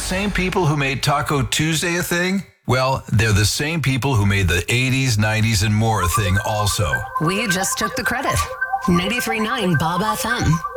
same people who made Taco Tuesday a thing? Well, they're the same people who made the 80s, 90s, and more a thing also. We just took the credit. 93.9 Bob FM.